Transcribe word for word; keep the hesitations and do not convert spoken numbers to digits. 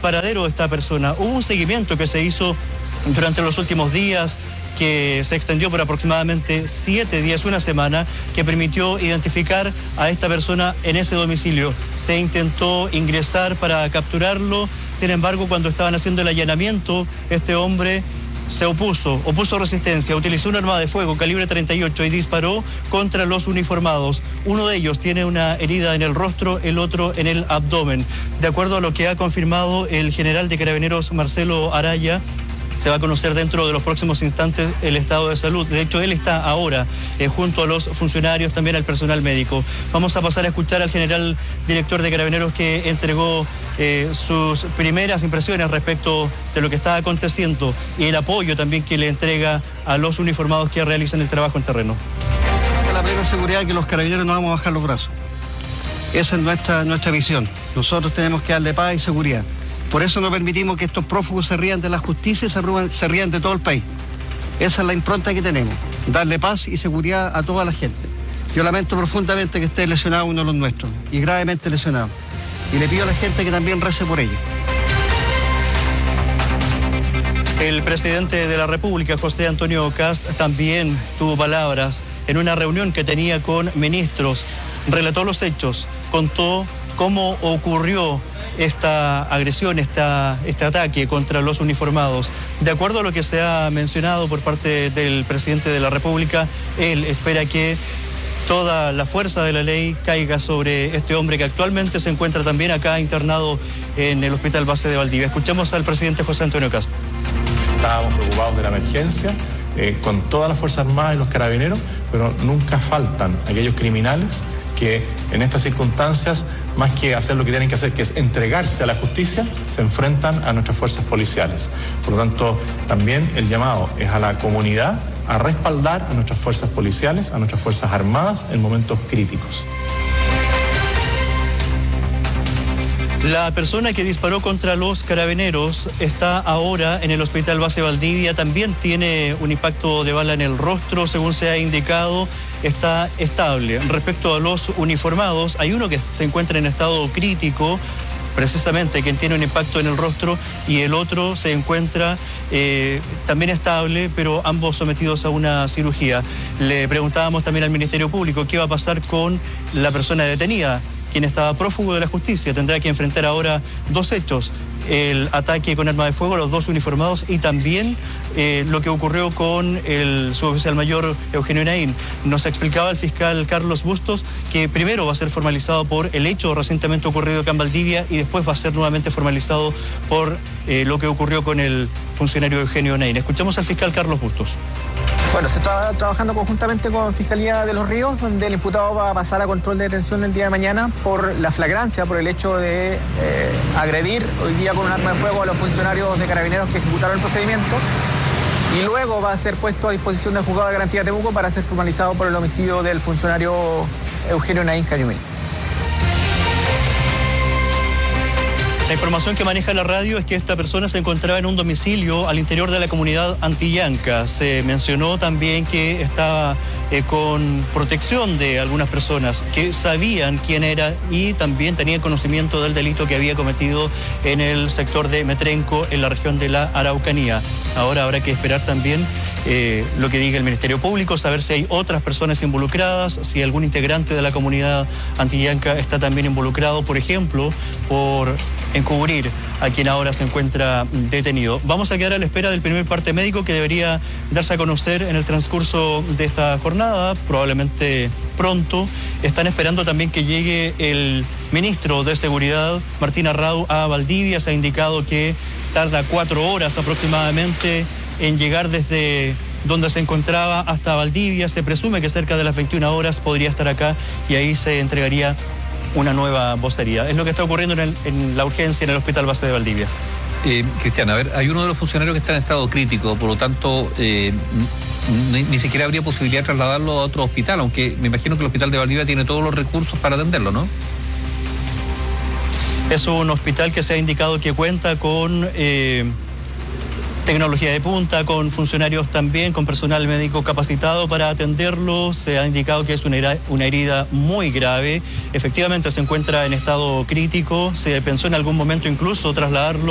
paradero de esta persona. Hubo un seguimiento que se hizo durante los últimos días, que se extendió por aproximadamente siete días, una semana, que permitió identificar a esta persona en ese domicilio. Se intentó ingresar para capturarlo, sin embargo, cuando estaban haciendo el allanamiento, este hombre se opuso, opuso resistencia, utilizó un arma de fuego calibre treinta y ocho y disparó contra los uniformados. Uno de ellos tiene una herida en el rostro, el otro en el abdomen. De acuerdo a lo que ha confirmado el general de Carabineros, Marcelo Araya, se va a conocer dentro de los próximos instantes el estado de salud. De hecho, él está ahora eh, junto a los funcionarios, también al personal médico. Vamos a pasar a escuchar al general director de Carabineros, que entregó eh, sus primeras impresiones respecto de lo que está aconteciendo y el apoyo también que le entrega a los uniformados que realizan el trabajo en terreno. La plena seguridad que los carabineros no vamos a bajar los brazos. Esa es nuestra, nuestra visión. Nosotros tenemos que darle paz y seguridad. Por eso no permitimos que estos prófugos se rían de la justicia y se, ruban, se rían de todo el país. Esa es la impronta que tenemos, darle paz y seguridad a toda la gente. Yo lamento profundamente que esté lesionado uno de los nuestros, y gravemente lesionado. Y le pido a la gente que también rece por ello. El presidente de la República, José Antonio Kast, también tuvo palabras en una reunión que tenía con ministros. Relató los hechos, contó cómo ocurrió esta agresión, esta, este ataque contra los uniformados. De acuerdo a lo que se ha mencionado por parte del presidente de la República, él espera que toda la fuerza de la ley caiga sobre este hombre que actualmente se encuentra también acá internado en el Hospital Base de Valdivia. Escuchemos al presidente José Antonio Kast. Estábamos preocupados de la emergencia, eh, con todas las Fuerzas Armadas y los carabineros, pero nunca faltan aquellos criminales que en estas circunstancias, más que hacer lo que tienen que hacer, que es entregarse a la justicia, se enfrentan a nuestras fuerzas policiales. Por lo tanto, también el llamado es a la comunidad a respaldar a nuestras fuerzas policiales, a nuestras fuerzas armadas en momentos críticos. La persona que disparó contra los carabineros está ahora en el Hospital Base Valdivia. También tiene un impacto de bala en el rostro, según se ha indicado. Está estable. Respecto a los uniformados, hay uno que se encuentra en estado crítico, precisamente quien tiene un impacto en el rostro, y el otro se encuentra eh, también estable, pero ambos sometidos a una cirugía. Le preguntábamos también al Ministerio Público qué va a pasar con la persona detenida, quien estaba prófugo de la justicia. Tendrá que enfrentar ahora dos hechos: el ataque con arma de fuego a los dos uniformados y también eh, lo que ocurrió con el suboficial mayor Eugenio Naín. Nos explicaba el fiscal Carlos Bustos que primero va a ser formalizado por el hecho recientemente ocurrido acá en Valdivia y después va a ser nuevamente formalizado por eh, lo que ocurrió con el funcionario Eugenio Naín. Escuchamos al fiscal Carlos Bustos. Bueno, se está trabajando conjuntamente con Fiscalía de los Ríos, donde el imputado va a pasar a control de detención el día de mañana por la flagrancia, por el hecho de eh, agredir hoy día con un arma de fuego a los funcionarios de Carabineros que ejecutaron el procedimiento, y luego va a ser puesto a disposición del Juzgado de Garantía de Temuco para ser formalizado por el homicidio del funcionario Eugenio Naín Cariumil. La información que maneja la radio es que esta persona se encontraba en un domicilio al interior de la comunidad Antillanca. Se mencionó también que estaba eh, con protección de algunas personas que sabían quién era y también tenían conocimiento del delito que había cometido en el sector de Metrenco, en la región de la Araucanía. Ahora habrá que esperar también eh, lo que diga el Ministerio Público, saber si hay otras personas involucradas, si algún integrante de la comunidad Antillanca está también involucrado, por ejemplo, por encubrir a quien ahora se encuentra detenido. Vamos a quedar a la espera del primer parte médico que debería darse a conocer en el transcurso de esta jornada, probablemente pronto. Están esperando también que llegue el ministro de Seguridad, Martín Arrau, a Valdivia. Se ha indicado que tarda cuatro horas aproximadamente en llegar desde donde se encontraba hasta Valdivia. Se presume que cerca de las veintiuna horas podría estar acá y ahí se entregaría una nueva vocería. Es lo que está ocurriendo en, el, en la urgencia en el Hospital Base de Valdivia. Eh, Cristian, a ver, hay uno de los funcionarios que está en estado crítico, por lo tanto, eh, ni, ni siquiera habría posibilidad de trasladarlo a otro hospital, aunque me imagino que el Hospital de Valdivia tiene todos los recursos para atenderlo, ¿no? Es un hospital que se ha indicado que cuenta con eh, tecnología de punta, con funcionarios también, con personal médico capacitado para atenderlo. Se ha indicado que es una herida, una herida muy grave. Efectivamente se encuentra en estado crítico. Se pensó en algún momento incluso trasladarlo